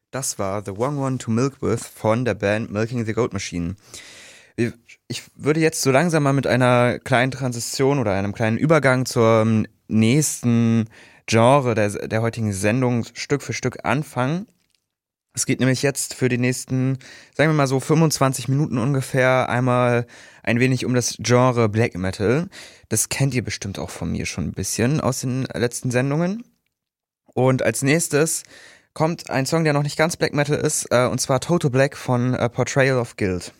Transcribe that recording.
Das war The Wrong One to Milk With von der Band Milking the Goat Machine. Ich würde jetzt so langsam mal mit einer kleinen Transition oder einem kleinen Übergang zum nächsten Genre der heutigen Sendung Stück für Stück anfangen. Es geht nämlich jetzt für die nächsten, sagen wir mal so 25 Minuten ungefähr, einmal ein wenig um das Genre Black Metal. Das kennt ihr bestimmt auch von mir schon ein bisschen aus den letzten Sendungen. Und als nächstes kommt ein Song, der noch nicht ganz Black Metal ist, und zwar Total Black von Portrayal of Guilt.